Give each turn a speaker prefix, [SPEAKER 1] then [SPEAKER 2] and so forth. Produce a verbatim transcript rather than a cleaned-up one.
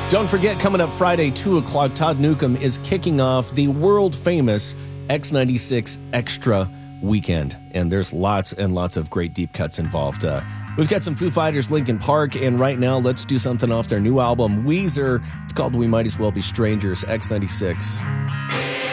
[SPEAKER 1] Don't forget, coming up Friday, two o'clock, Todd Newcomb is kicking off the world-famous X ninety-six Extra Weekend. And there's lots and lots of great deep cuts involved. Uh, we've got some Foo Fighters, Linkin Park, and right now, let's do something off their new album, Weezer. It's called We Might As Well Be Strangers, X ninety-six.